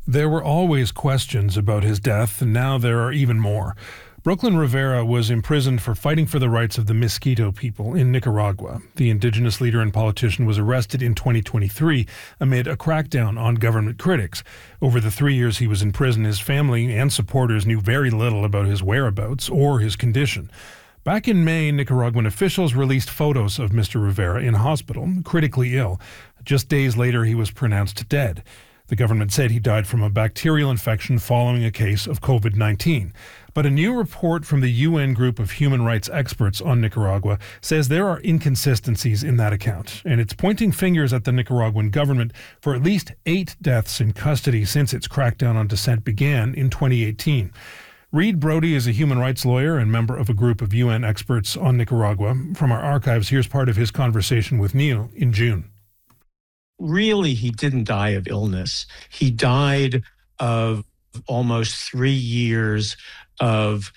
There were always questions about his death, and now there are even more. Brooklyn Rivera was imprisoned for fighting for the rights of the Miskito people in Nicaragua. The indigenous leader and politician was arrested in 2023 amid a crackdown on government critics. Over the 3 years he was in prison, his family and supporters knew very little about his whereabouts or his condition. Back in May, Nicaraguan officials released photos of Mr. Rivera in hospital, critically ill. Just days later, he was pronounced dead. The government said he died from a bacterial infection following a case of COVID-19. But a new report from the UN group of human rights experts on Nicaragua says there are inconsistencies in that account, and it's pointing fingers at the Nicaraguan government for at least 8 deaths in custody since its crackdown on dissent began in 2018. Reed Brody is a human rights lawyer and member of a group of UN experts on Nicaragua. From our archives, here's part of his conversation with Neil in June. Really, he didn't die of illness. He died of almost 3 years of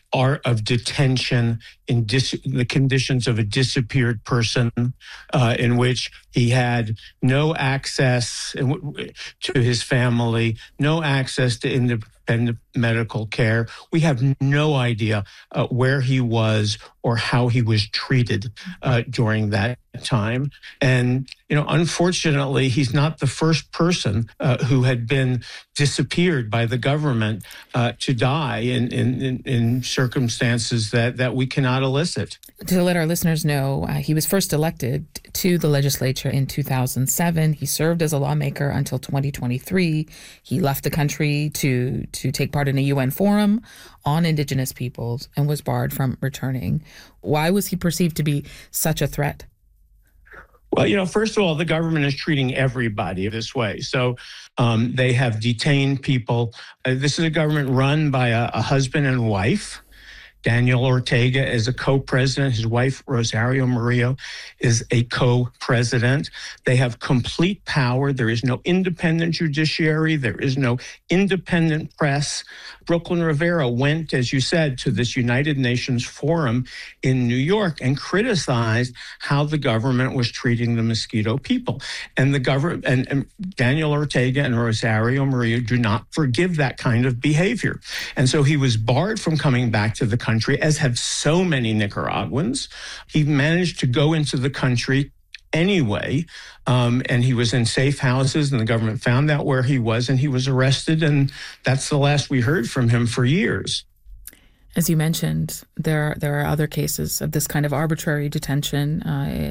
detention in the conditions of a disappeared person, in which he had no access to his family, no access to independent medical care. We have no idea where he was or how he was treated during that time. And, unfortunately, he's not the first person who had been disappeared by the government to die in circumstances that we cannot elicit. To let our listeners know, he was first elected to the legislature in 2007. He served as a lawmaker until 2023. He left the country to take part in a UN forum on indigenous peoples and was barred from returning. Why was he perceived to be such a threat? Well, first of all, the government is treating everybody this way. So they have detained people. This is a government run by a husband and wife. Daniel Ortega is a co-president. His wife, Rosario Murillo, is a co-president. They have complete power. There is no independent judiciary. There is no independent press. Brooklyn Rivera went, as you said, to this United Nations forum in New York and criticized how the government was treating the Miskito people. And the government and Daniel Ortega and Rosario Murillo do not forgive that kind of behavior. And so he was barred from coming back to the country, as have so many Nicaraguans. He managed to go into the country anyway, and he was in safe houses, and the government found out where he was, and he was arrested, and that's the last we heard from him for years. As you mentioned, there are other cases of this kind of arbitrary detention.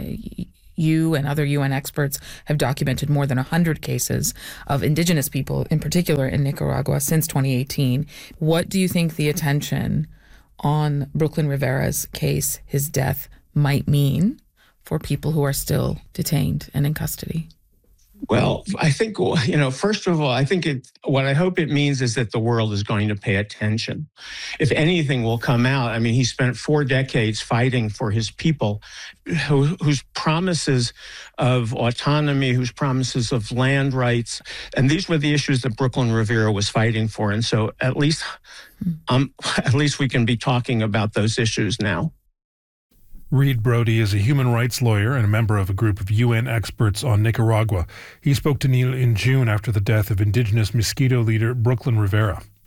You and other UN experts have documented more than 100 cases of indigenous people, in particular in Nicaragua, since 2018. What do you think the attention on Brooklyn Rivera's case, his death, might mean for people who are still detained and in custody? Well, I think, first of all, what I hope it means is that the world is going to pay attention. If anything will come out, he spent 4 decades fighting for his people, whose promises of autonomy, whose promises of land rights, and these were the issues that Brooklyn Rivera was fighting for. And so at least we can be talking about those issues now. Reed Brody is a human rights lawyer and a member of a group of UN experts on Nicaragua. He spoke to Neil in June after the death of indigenous Miskito leader Brooklyn Rivera.